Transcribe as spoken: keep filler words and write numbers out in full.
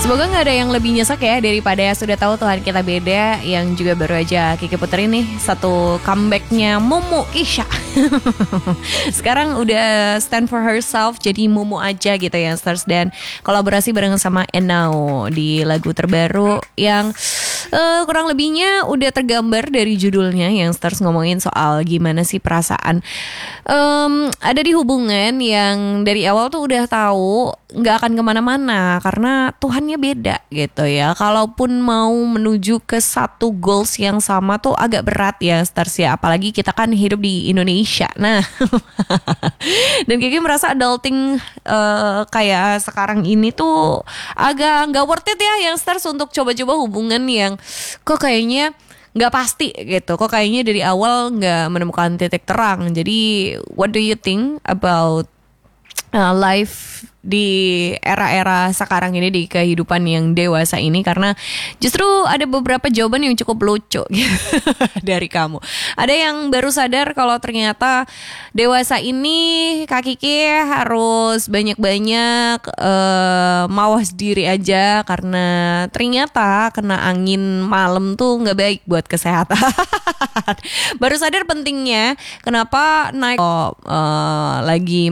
Semoga gak ada yang lebih nyesek ya daripada sudah tahu Tuhan kita beda. Yang juga baru aja Kiki puterin nih satu comebacknya Momo Kisha. Sekarang udah stand for herself, jadi Momo aja gitu ya Stars. Dan kolaborasi bareng sama Enao di lagu terbaru yang uh, kurang lebihnya udah tergambar dari judulnya, yang Stars ngomongin soal gimana sih perasaan um, ada di hubungan yang dari awal tuh udah tahu gak akan kemana-mana karena Tuhannya beda gitu ya. Kalaupun mau menuju ke satu goals yang sama tuh agak berat ya Stars ya, apalagi kita kan hidup di Indonesia. Nah dan Kiki merasa adulting uh, kayak sekarang ini tuh agak gak worth it ya yang Stars untuk coba-coba hubungan yang kok kayaknya gak pasti gitu, kok kayaknya dari awal gak menemukan titik terang. Jadi what do you think about uh, life di era-era sekarang ini, di kehidupan yang dewasa ini? Karena justru ada beberapa jawaban yang cukup lucu gitu dari kamu. Ada yang baru sadar kalau ternyata dewasa ini Kak Kiki harus banyak-banyak uh, mawas diri aja karena ternyata kena angin malam tuh gak baik buat kesehatan. Baru sadar pentingnya kenapa naik oh, uh, lagi